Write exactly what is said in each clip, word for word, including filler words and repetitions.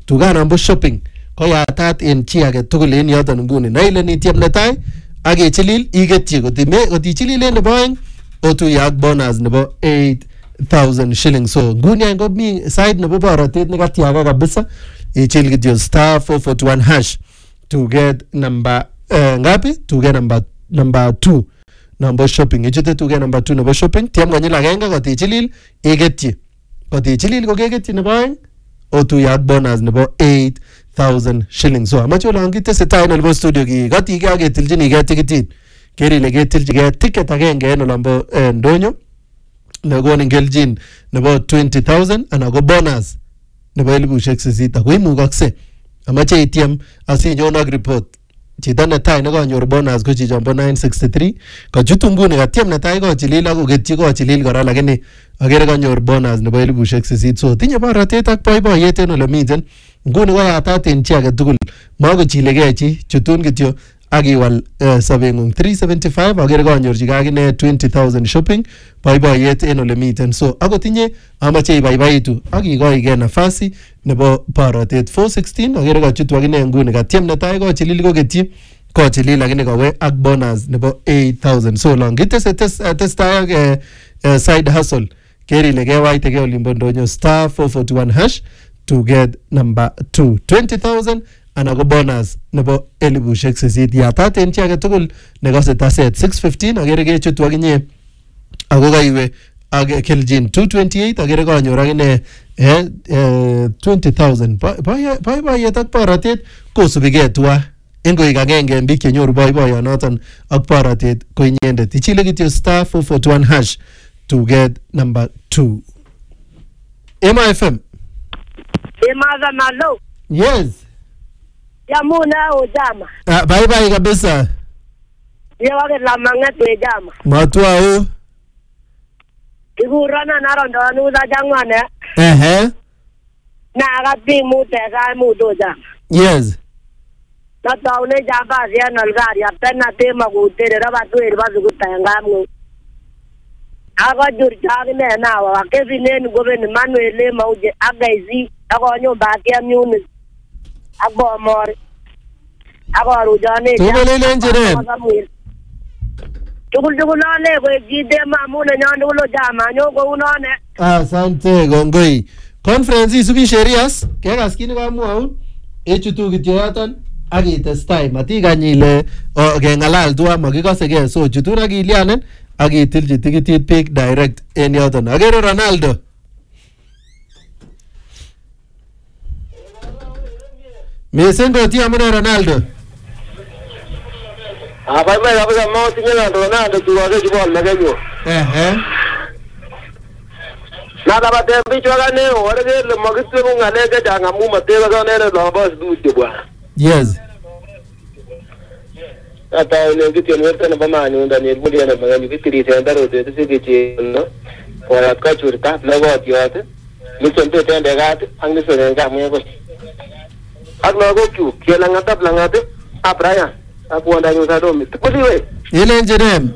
tukanambo shopping ko yatat en chi age tugul en yoton nguni na ile nitiem netai ak ichilil igetyi kotime kotichilil en nebo oeng otuye ak bonus nebo eight thousand shillings. So nguni any komi side nebo borotet nekatiaga kabisa ichil kityo star four forty-one hash to get number uh, ngapi to get number number two number shopping ichute to get number two nebo shopping tiam konyil agenge kotichilil igetyi kotichilil kokegetyi nebo oeng otuye ak bonus nebo eight thousand shillings. So amache olon kitesetai nebo studio ki katige ak ketilchinigei tikitit ker ile ketilchigei ticket agenge en olombo ndonyo nekonin keljin nebo twenty thousand anan ko bonus nebo elibushek sisit ako imukakse amache itiem asinyon ak report chito netai nekanyor bonus ko chichombo nine sixty-three kachutu nguni katiem netai kochilil ak koketyi kochilil kora lakini akere kanyor bonus nebo elibushek sisit. So tinye borotet ak boiboiyet en ole miten nguni koyatat en chi age tugul makochilegei chi chutun kityo akiwal uh, sabeng'ung three seventy-five akere kanyorchigei akine twenty thousand shopping boiboiyet en ole miten. So akotinye amache ibaibaitu akikoigei nafasi nebo borotet four sixteen akere kachutu akine nguni katiem netai kochilil koketyi kochilil lakini kawe ak bonus nebo eight thousand. So long kitese testai ak uh, uh, side hustle ker ile kewaitege olimbo ndonyo star four forty-one hash to get number two twenty thousand ana ko bonus nebo elibushek sisit yatat en chi age tugul nekose taset six fifteen akere kechutu akinye ako kaiwe ak keljin two twenty-eight akere kanyor akine eh, eh, twenty thousand. Boiboiyet ak borotet kosubigei tua en koik agenge en biik chenyoru boiboiyonoton ak borotet ko inyendet ichile kityo star four forty-one hash to get number two. M I F M. M I F M, hello. Yes. Yamuna ujama. Ah, bye bye kabisa. Yewa ke lamanga tu jama. Matwa o. Igurana narondo anuza jangwane. Eh eh. Na agapi mute ga mudo jama. Yes. Na taune jamba zia nalgari apena tema gutere raba tu irba zugutanga mu. Aga jurjag ne na wa ke vinen goben Manuel mauje agaizi aga nyomba ke myuni. Abo mor abo rujane tugul lenjere tugul tugul ale ko gide mamuna nyandu lo jama nyogo unone. Asante gongoi conference isubi sherias kegas kini kamwau echutu kityo yoton akitestai matikanyile kengalal tua makikosegei. So chutun akilianen akitilchi tikitit pick direct en yoton. Akere Ronaldo Mesengo ti amuna Ronaldo. Ah, bye bye kabisa mo tinye Ronaldo tuwage jibol magenyo. Eh eh. Na da bate bicho gane orege le magitwe ko ngale ke janga mu matega ka ne lo boss du de bwa. Yes. Ata ne kityo ne tane ba mani unda ne buli ne magenyo kitiri se ndaro de se ke che no. Ora ka churta na go tiote. Ni tonte tende gat angni se nga mu ko. Aglo go kyu kela ngata blangate apraya apuanda nyusa do mit kuliwe Ile njerem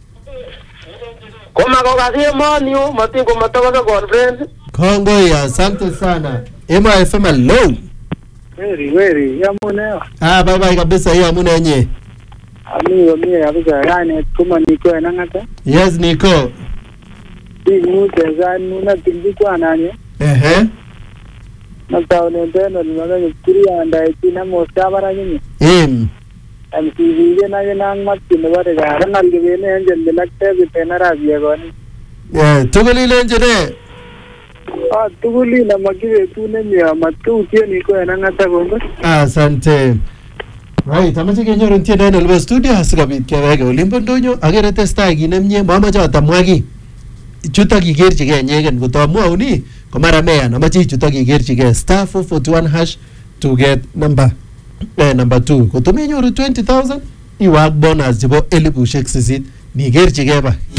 koma ko kasi mo niu mati ko matawa ka conference Kongoi asante sana. M I F M low. Very very yamuna. Ah bye bye kabisa hiyo amuna yenye. Amigo mie kabisa yani kuma niko enangata. Yes Nico. Timu tezanu na tingi kwa nani? Eh eh. Na taone teno limaga kuri anda itina mosta bara nyini. Em. M T V na nang mat kine bare ga nal ge ne enjen de lagte bi tenara biya goni. Eh tuguli lenjere. Ah tuguli na magive tu ne mia matu tie niko enangata gongo. Asante. Right, amache kenyoru tiendo en el studio asikobit keweke olimbo ndonyo akere testai kinemye mamache atamwaki chuto kikerchigei nyegen kotamwauni komara meya amache chuto kikerchigei star four forty-one hash to get number eh, number two kotomenyoru twenty thousand iwak bonus chebo elibushek sisit nikerchigei ba